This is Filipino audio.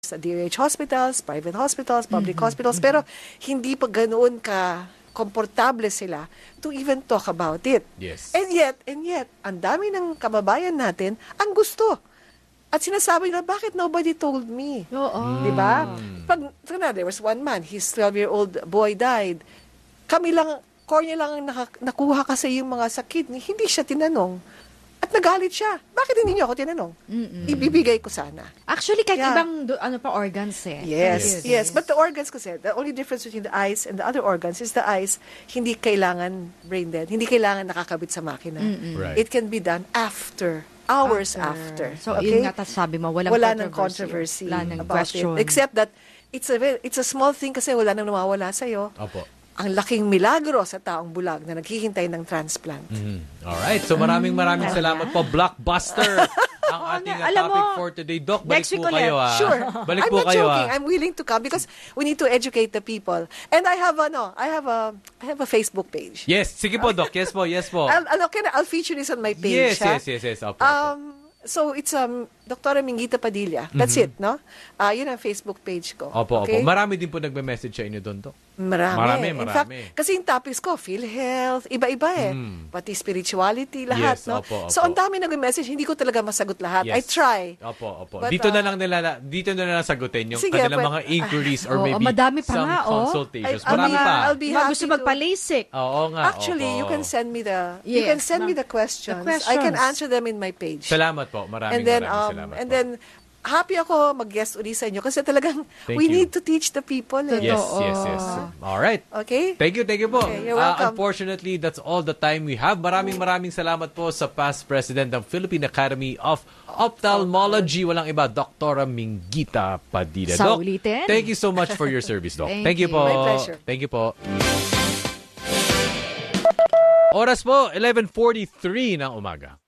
sa DOH hospitals, private hospitals, public hospitals, pero hindi pa ganoon ka komportable sila to even talk about it. Yes. And yet, ang dami ng kababayan natin ang gusto. At sinasabi nila, bakit nobody told me? Oo. Di ba? There was one man, his 12-year-old boy died. Kami lang, cornea lang ang nakuha kasi yung mga sakit. Hindi siya tinanong. At nagalit siya. Bakit hindi niyo ako tinanong? Ibibigay ko sana. Actually, kahit ibang organs eh. Yes. But the organs kasi, the only difference between the eyes and the other organs is the eyes, hindi kailangan brain dead. Hindi kailangan nakakabit sa makina. Right. It can be done hours after. So, yun nga sabi mo, wala nang controversy wala nang about question. it. Except that, it's a small thing kasi wala nang nawawala sa'yo. Opo. Ang laking milagro sa taong bulag na naghihintay ng transplant. Alright, so maraming salamat po, Blockbuster, ang ating topic for today. Doc, balik next po week kayo. Sure. Balik I'm po not kayo. joking. I'm willing to come because we need to educate the people. And I have a Facebook page. Yes, sige po, Doc. Yes po. I'll feature this on my page. Yes. Opo. So it's Dr. Mingita Padilla. That's it, no? Yun ang Facebook page ko. Opo. Okay? Marami din po nagme-message sa inyo doon, Doc. Marami. In fact, kasi yung topics ko, PhilHealth, iba-iba eh. Pati spirituality, lahat, Yes, no? opo. So, ang dami nag-message, hindi ko talaga masagot lahat. Yes. I try. Opo. But, dito na lang sagutin yung sige, kanilang mga inquiries or maybe madami pa some nga, consultations. I'll Marami pa. I'll be happy gusto to- magpa-LASIK. Oo nga. Actually, opo. you can send me the questions. The I can questions. answer them in my page. Salamat po. Maraming salamat and po. then happy ako mag-guest uli sa inyo kasi talagang we you. need to teach the people. Eh. Yes. All right. Okay? Thank you po. Okay, you're welcome. Unfortunately, that's all the time we have. Maraming salamat po sa past president ng Philippine Academy of Ophthalmology. Walang iba, Dr. Mingita Padilla. Sa Doc, ulitin. thank you so much for your service, Doc. Thank you you. po. My pleasure. Thank you po. Oras po, 11:43 ng umaga.